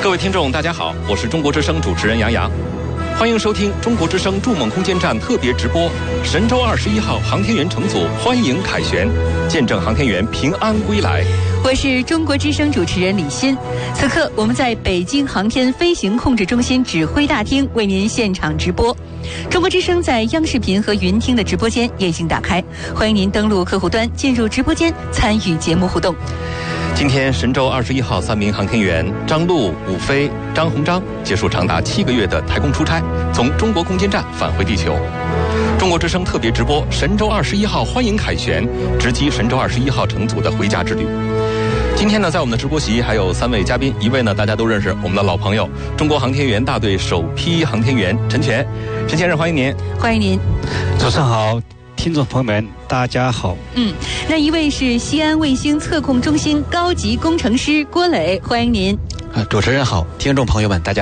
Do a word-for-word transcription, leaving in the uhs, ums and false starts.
各位听众大家好，我是中国之声主持人杨洋，欢迎收听中国之声筑梦空间站特别直播。神舟二十一号航天员乘组欢迎凯旋，见证航天员平安归来。 我是中国之声主持人李欣，此刻我们在北京航天飞行控制中心指挥大厅为您现场直播。中国之声在央视频和云听的直播间也已经打开，欢迎您登录客户端进入直播间参与节目互动。 今天神舟二十一号三名航天员张陆、武飞、张鸿章结束长达七个月的太空出差，从中国空间站返回地球。中国之声特别直播神舟二十一号欢迎凯旋，直击神舟二十一号乘组的回家之旅。今天呢，在我们的直播席还有三位嘉宾，一位呢大家都认识，我们的老朋友，中国航天员大队首批航天员陈全。陈先生，欢迎您。 欢迎您。 早上好，听众朋友们大家好。 嗯，那一位是西安卫星测控中心高级工程师郭磊，欢迎您。 主持人好，听众朋友们大家